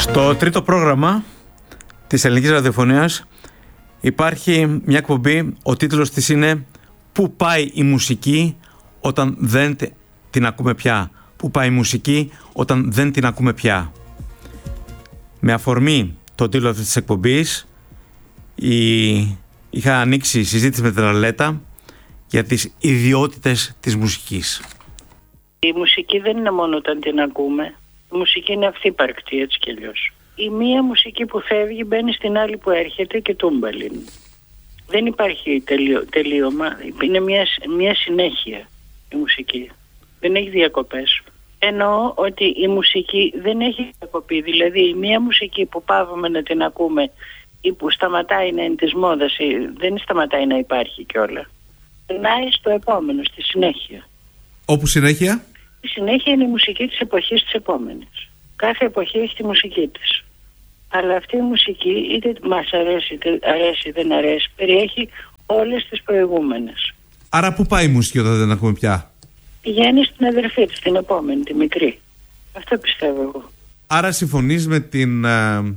Στο τρίτο πρόγραμμα της ελληνικής ραδιοφωνίας υπάρχει μια εκπομπή, ο τίτλος της είναι «Πού πάει η μουσική όταν δεν την ακούμε πια». Πού πάει η μουσική όταν δεν την ακούμε πια. Με αφορμή το τίτλο αυτής της εκπομπής είχα ανοίξει συζήτηση με την Αλέτα για τις ιδιότητες της μουσικής. Η μουσική δεν είναι μόνο όταν την ακούμε. Η μουσική είναι αυθύπαρκτη, έτσι κι αλλιώς. Η μία μουσική που φεύγει μπαίνει στην άλλη που έρχεται και τούμπαλιν. Δεν υπάρχει τελείωμα. Είναι μια συνέχεια η μουσική. Δεν έχει διακοπές. Εννοώ ότι η μουσική δεν έχει διακοπή. Δηλαδή η μία μουσική που πάβουμε να την ακούμε ή που σταματάει να είναι της μόδας, δεν σταματάει να υπάρχει κιόλα. Περνάει στο επόμενο, στη συνέχεια. Όπου συνέχεια? Η συνέχεια είναι η μουσική της εποχής της επόμενης. Κάθε εποχή έχει τη μουσική της. Αλλά αυτή η μουσική, είτε μας αρέσει, είτε αρέσει, δεν αρέσει, περιέχει όλες τις προηγούμενες. Άρα πού πάει η μουσική όταν δεν ακούμε πια? Πηγαίνει στην αδερφή της, την επόμενη, τη μικρή. Αυτό πιστεύω εγώ. Άρα συμφωνείς με την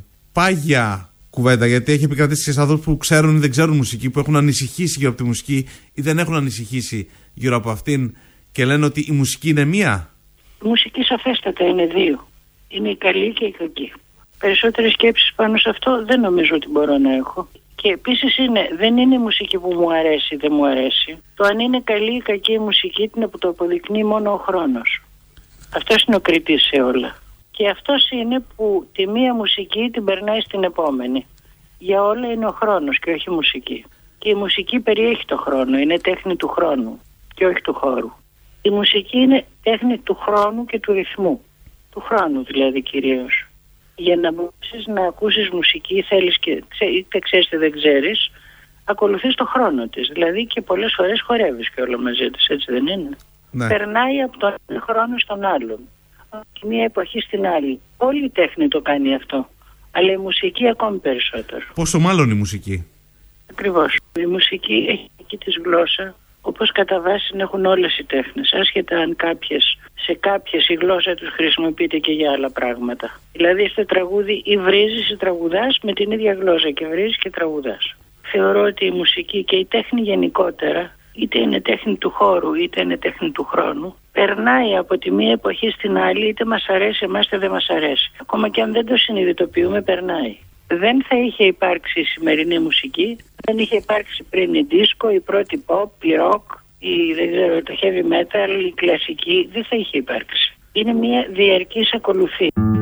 πάγια κουβέντα, γιατί έχει επικρατήσει και σε ανθρώπους που ξέρουν ή δεν ξέρουν μουσική, που έχουν ανησυχήσει γύρω από τη μουσική ή δεν έχουν ανησυχήσει γύρω από αυτήν και λένε ότι η δεν είναι μία? Η μουσική σαφέστατα είναι δύο. Είναι η καλή και η κακή. Περισσότερες σκέψεις πάνω σε αυτό δεν νομίζω ότι μπορώ να έχω. Και επίσης δεν είναι η μουσική που μου αρέσει ή δεν μου αρέσει. Το αν είναι καλή ή κακή η μουσική είναι που το αποδεικνύει μόνο ο χρόνος. Αυτός είναι ο κριτής σε όλα. Και αυτός είναι που τη μία μουσική την περνάει στην επόμενη. Για όλα είναι ο χρόνος και όχι η μουσική. Και η μουσική περιέχει το χρόνο, είναι τέχνη του χρόνου και όχι του χώρου. Η μουσική είναι τέχνη του χρόνου και του ρυθμού. Του χρόνου δηλαδή κυρίως. Για να μπορείς να ακούσεις μουσική, θέλεις και είτε ξέρεις είτε δεν ξέρεις, ακολουθείς το χρόνο της. Δηλαδή και πολλές φορές χορεύεις και όλα μαζί της, έτσι δεν είναι? Ναι. Περνάει από τον χρόνο στον άλλον. Από μία εποχή στην άλλη. Όλη η τέχνη το κάνει αυτό. Αλλά η μουσική ακόμη περισσότερο. Πόσο μάλλον η μουσική? Ακριβώς. Η μουσική έχει εκεί τη γλώσσα, όπως κατά βάση έχουν όλες οι τέχνες. Άσχετα αν σε κάποιες η γλώσσα τους χρησιμοποιείται και για άλλα πράγματα. Δηλαδή στο τραγούδι ή βρίζεις ή τραγουδάς με την ίδια γλώσσα και βρίζεις και τραγουδάς. Θεωρώ ότι η μουσική και η τέχνη γενικότερα, είτε είναι τέχνη του χώρου είτε είναι τέχνη του χρόνου, περνάει από τη μία εποχή στην άλλη, είτε μας αρέσει εμάς είτε δεν μας αρέσει. Ακόμα και αν δεν το συνειδητοποιούμε, περνάει. Δεν θα είχε υπάρξει η σημερινή μουσική, δεν είχε υπάρξει πριν η δίσκο, η πρώτη pop, η rock, δεν ξέρω, το heavy metal, η κλασική, δεν θα είχε υπάρξει. Είναι μια διαρκής ακολουθία.